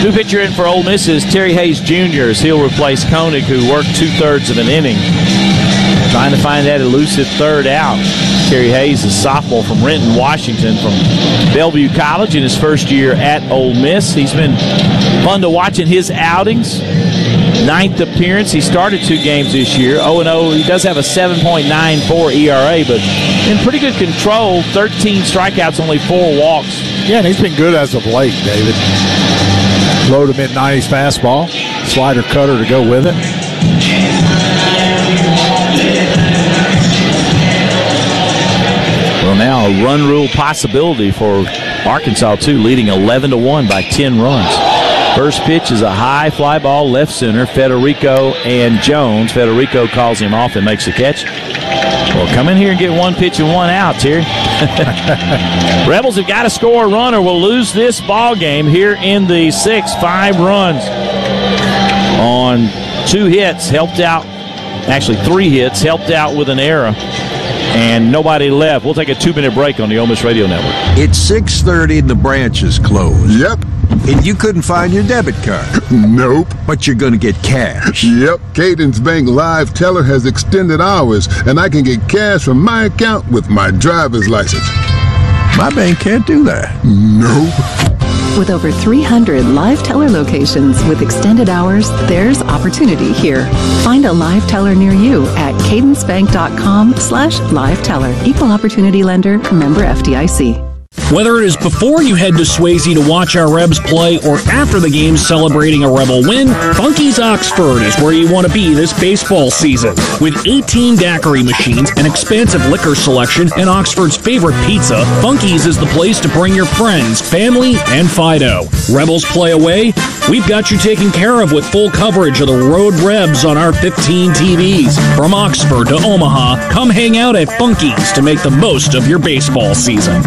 New pitcher in for Ole Miss is Terry Hayes Jr. as he'll replace Koenig, who worked 2/3 of an inning. Trying to find that elusive third out. Terry Hayes, a sophomore from Renton, Washington, from Bellevue College in his first year at Ole Miss. He's been fun to watch in his outings. 9th appearance. He started 2 games this year. 0-0. He does have a 7.94 ERA, but in pretty good control. 13 strikeouts, only 4 walks. Yeah, and he's been good as of late, David. Low to mid-90s fastball. Slider cutter to go with it. Well, now a run rule possibility for Arkansas, too, leading 11-1 by 10 runs. First pitch is a high fly ball left center. Federico and Jones. Federico calls him off and makes the catch. Well, come in here and get 1 pitch and 1 out, Terry. Rebels have got to score a run or will lose this ball game here in the 6th. 5 runs on 2 hits, helped out. Actually, 3 hits, helped out with an error. And nobody left. We'll take a 2-minute break on the Ole Miss Radio Network. It's 6:30 and the branch is closed. Yep. And you couldn't find your debit card. Nope. But you're going to get cash. Yep. Cadence Bank Live Teller has extended hours, and I can get cash from my account with my driver's license. My bank can't do that. Nope. With over 300 Live Teller locations with extended hours, there's opportunity here. Find a Live Teller near you at cadencebank.com/Live Teller. Equal Opportunity Lender, member FDIC. Whether it is before you head to Swayze to watch our Rebs play or after the game celebrating a Rebel win, Funky's Oxford is where you want to be this baseball season. With 18 daiquiri machines, an expansive liquor selection, and Oxford's favorite pizza, Funky's is the place to bring your friends, family, and Fido. Rebels play away? We've got you taken care of with full coverage of the Road Rebs on our 15 TVs. From Oxford to Omaha, come hang out at Funky's to make the most of your baseball season.